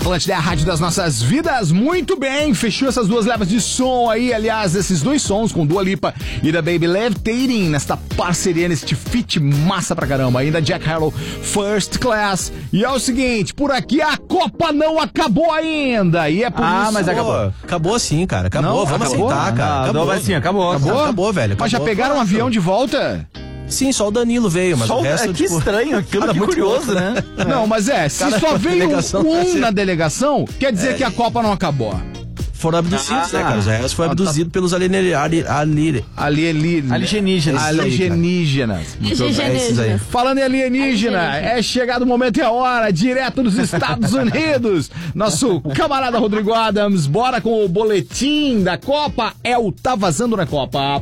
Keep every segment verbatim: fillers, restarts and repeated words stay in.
Atlântida é a rádio das nossas vidas. Muito bem, fechou essas duas levas de som aí. Aliás, esses dois sons com Dua Lipa e da Baby Levitating nesta parceria, neste feat massa pra caramba. Ainda Jack Harlow, First Class. E é o seguinte, por aqui a Copa não acabou ainda. E é por ah, isso... mas acabou. Acabou sim, cara. Acabou, não, vamos acabou? aceitar, cara. Não, Acabou, mas sim, acabou. Acabou? Acabou, velho. Acabou. Mas já pegaram um avião de volta? Sim, só o Danilo veio, mas Só o resto, é, que tipo... estranho, aquilo que curioso, né? Não, mas é, se Cara, só veio delegação um tá sendo- na delegação, quer dizer É. que a Copa não acabou. Foram abduzidos, Ah, né, cara? Os restos foram abduzidos pelos alienígenas. Ali, ali, Ali, ali, Alienígenas. Alienígenas. Muito bem. é esses aí. Falando em alienígena, é chegado o momento e a hora, direto dos Estados Unidos. Nosso camarada Rodrigo Adams, bora com o boletim da Copa. É o Tá Vazando na Copa.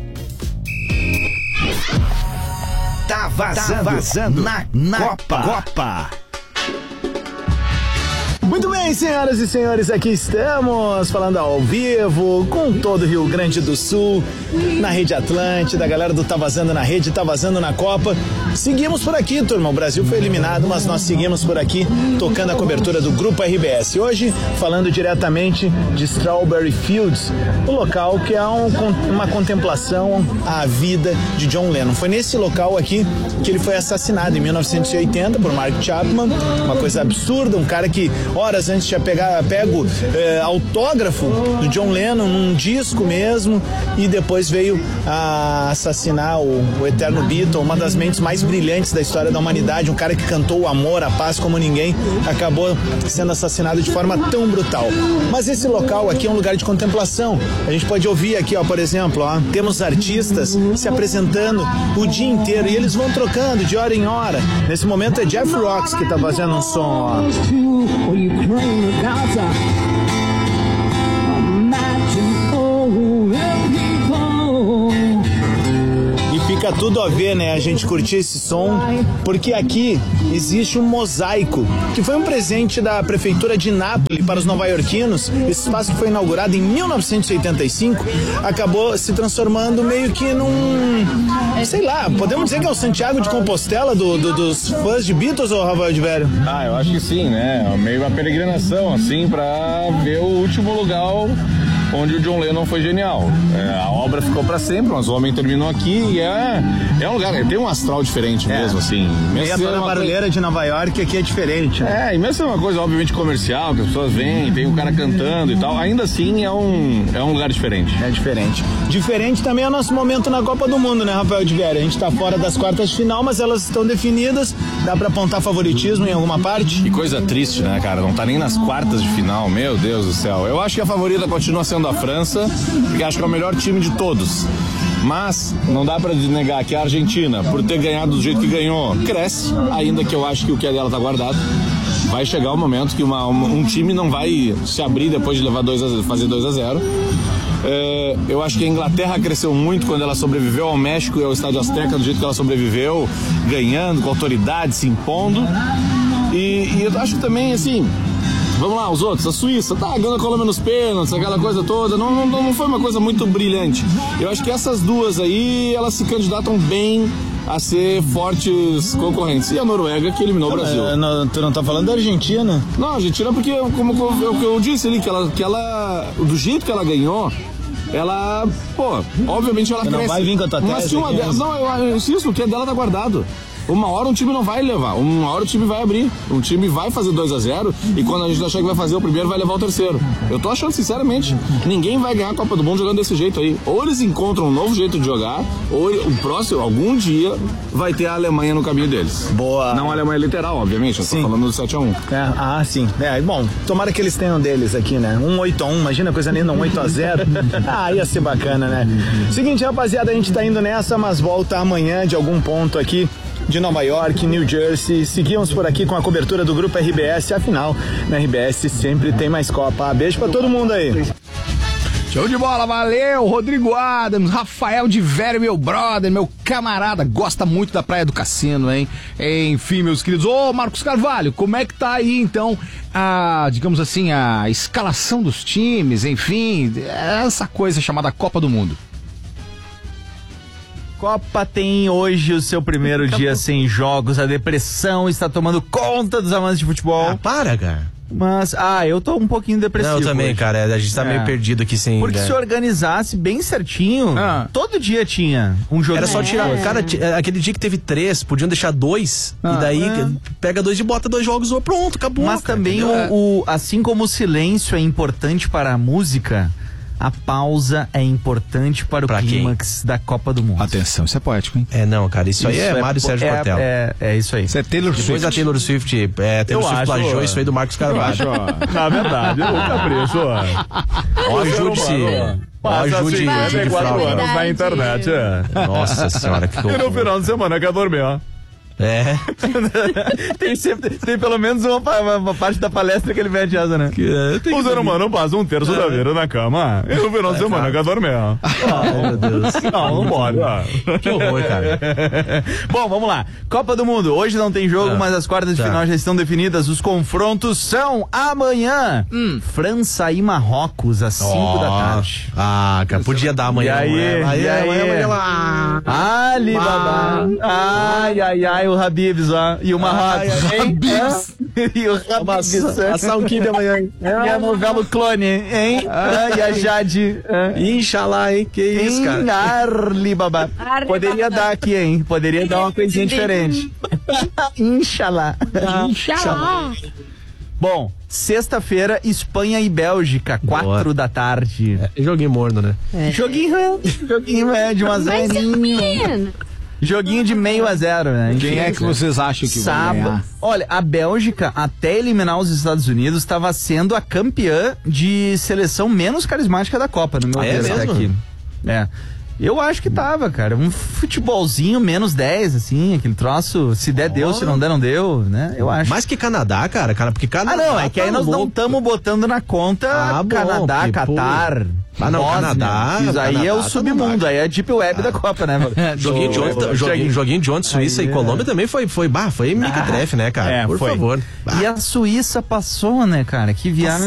Tá vazando, tá vazando na, na Copa. Copa. Muito bem, senhoras e senhores, aqui estamos falando ao vivo com todo o Rio Grande do Sul, na Rede Atlântida, a galera do Tá Vazando na Rede, Tá Vazando na Copa. Seguimos por aqui, turma, o Brasil foi eliminado, mas nós seguimos por aqui, tocando a cobertura do Grupo R B S. Hoje, falando diretamente de Strawberry Fields, o local que é um, uma contemplação à vida de John Lennon. Foi nesse local aqui que ele foi assassinado em mil novecentos e oitenta por Mark Chapman, uma coisa absurda, um cara que horas antes tinha pegar, pego é, autógrafo do John Lennon num disco mesmo e depois veio a assassinar o, o eterno Beatle, uma das mentes mais brilhantes da história da humanidade, um cara que cantou o amor, a paz como ninguém, acabou sendo assassinado de forma tão brutal. Mas esse local aqui é um lugar de contemplação. A gente pode ouvir aqui, ó, por exemplo, ó, temos artistas se apresentando o dia inteiro e eles vão trocando de hora em hora. Nesse momento é Jeff Rocks que tá fazendo um som, ó. E fica tudo a ver, né, a gente curtir esse som, porque aqui existe um mosaico, que foi um presente da prefeitura de Nápoles para os nova-iorquinos. Esse espaço que foi inaugurado em mil novecentos e oitenta e cinco, acabou se transformando meio que num, sei lá, podemos dizer que é o Santiago de Compostela do, do, dos fãs de Beatles, ou Rafael de Velho? Ah, eu acho que sim, né? Meio uma peregrinação, assim, pra ver o último lugar onde o John Lennon foi genial. É, a obra ficou pra sempre, mas o homem terminou aqui e é, é um lugar, tem um astral diferente É. mesmo, assim. E a toda barulheira de Nova York aqui é diferente, né? É, e mesmo é uma coisa obviamente comercial, que as pessoas vêm, tem um cara cantando e tal, ainda assim é um, é um lugar diferente. É diferente. Diferente também é o nosso momento na Copa do Mundo, né, Rafael de Vera? A gente tá fora das quartas de final, mas elas estão definidas. Dá pra apontar favoritismo em alguma parte? Que coisa triste, né, cara? Não tá nem nas quartas de final, meu Deus do céu. Eu acho que a favorita continua sendo a França, porque acho que é o melhor time de todos. Mas não dá pra negar que a Argentina, por ter ganhado do jeito que ganhou, cresce, ainda que eu acho que o que é dela tá guardado. Vai chegar o momento que uma, uma, um time não vai se abrir depois de levar dois a, fazer dois a zero. É, eu acho que a Inglaterra cresceu muito quando ela sobreviveu ao México e ao Estádio Azteca, do jeito que ela sobreviveu, ganhando, com autoridade, se impondo. E, e eu acho que também, assim, vamos lá, os outros, a Suíça, tá ganhando a Colômbia nos pênaltis, aquela coisa toda, não, não, não foi uma coisa muito brilhante. Eu acho que essas duas aí, elas se candidatam bem a ser fortes concorrentes. E a Noruega, que eliminou o Brasil. É, não, tu não tá falando da Argentina? Não, a Argentina porque, como eu, eu disse ali, que ela, que ela, do jeito que ela ganhou, ela, pô, obviamente ela Não cresce. vai vir com a tua Mas tese se uma aqui, delas, né? não, eu, eu insisto, o que é dela tá guardado. Uma hora um time não vai levar, uma hora o time vai abrir, um time vai fazer dois a zero e quando a gente achar que vai fazer o primeiro, vai levar o terceiro. Eu tô achando, sinceramente, ninguém vai ganhar a Copa do Mundo jogando desse jeito aí. Ou eles encontram um novo jeito de jogar, ou o próximo, algum dia, vai ter a Alemanha no caminho deles. Boa. Não a Alemanha literal, obviamente, eu tô Sim. falando do sete a um. É, ah, sim. É, bom, tomara que eles tenham deles aqui, né? Um oito a um, imagina a coisa linda, um oito a zero. Ah, ia ser bacana, né? Seguinte, rapaziada, a gente tá indo nessa, mas volta amanhã de algum ponto aqui de Nova York, New Jersey. Seguimos por aqui com a cobertura do Grupo R B S, afinal, na R B S sempre tem mais Copa. Beijo pra todo mundo aí. Show de bola, valeu, Rodrigo Adams, Rafael de Vério, meu brother, meu camarada, gosta muito da Praia do Cassino, hein? Enfim, meus queridos, ô Marcos Carvalho, como é que tá aí, então, a, digamos assim, a escalação dos times, enfim, essa coisa chamada Copa do Mundo? Copa tem hoje o seu primeiro dia sem jogos, a depressão está tomando conta dos amantes de futebol. Ah, para, cara. Mas, ah, eu tô um pouquinho depressivo. Não, eu também, hoje. cara. A gente tá É. meio perdido aqui sem. Porque né? se organizasse bem certinho, Ah. todo dia tinha um jogo. Era só tirar. Cara, t- aquele dia que teve três, podiam deixar dois. Ah, e daí é. pega dois e bota dois jogos, pronto, acabou. Mas cara, também, entendeu? o, o- assim como o silêncio é importante para a música, a pausa é importante para o Pra quem? clímax da Copa do Mundo. Atenção, isso é poético, hein? É, não, cara, isso, aí é, Mário po- Sérgio é, Cortella. É, é isso aí. Isso é Taylor Depois da Swift. Taylor Swift, é, Taylor Eu Swift acho, plagiou ó. isso aí do Marcos Carvalho. Na verdade, o capricho. Ó, ajude-se. Ó, ajude de fraude. na internet. Nossa senhora, que horror. de semana quer dormir, ó. É. Tem sempre, tem pelo menos uma, pa- uma parte da palestra que ele mete essa, né? O ser humano passa um terço da vida na cama e no final de semana quer dormir. Ai, meu Deus. Não, não pode. Que horror, cara. Bom, vamos lá. Copa do Mundo. Hoje não tem jogo, Ah, mas as quartas de tá. final já estão definidas. Os confrontos são amanhã. França e Marrocos, às cinco da tarde. Ah, cara, podia dar amanhã. E aí? né? Aí, E aí? amanhã, amanhã lá. Ali, babá. Ai, ai, ai, o Habibs, ó. E o Marrocos. Ai, ai, hein? Habibs. Hã? E o Habibs. Assar um quibe amanhã. hein? E a novela O Clone, hein? Ah, e a Jade. hã? Inxalá, hein? Que isso, cara. Em Arli, babá. Arli, Poderia babá. dar aqui, hein? Poderia dar uma coisinha diferente. Inxalá. Inxalá. Bom, sexta-feira, Espanha e Bélgica, quatro Boa. da tarde. É, joguinho morno, né? Joguinho, joguinho é de uma Vai ser zerinho. menino. Joguinho de meio a zero, né? Quem é que vocês acham que vai Sábado. ganhar? Olha, a Bélgica, até eliminar os Estados Unidos, estava sendo a campeã de seleção menos carismática da Copa, no meu É ver, até mesmo? aqui. É. Eu acho que tava, cara. Um futebolzinho menos dez, assim, aquele troço. Se der, deu, se não der, não deu, né? Eu acho. Mais que Canadá, cara, cara, porque Ah, Canadá. não, é que aí tá nós não louco. estamos botando na conta Ah, bom, Canadá, porque, pô. Catar. Ah, não, Bósnia. Canadá, Isso aí Canadá é o tá submundo, no aí é a Deep Web da Copa, né? Joguinho de ontem, Ô, joguinho, joguinho de ontem, Suíça Aí, e é. Colômbia também foi, foi, bah, foi mequetrefe, né, cara? É, Por foi. favor. E a Suíça passou, né, cara? Que viagem.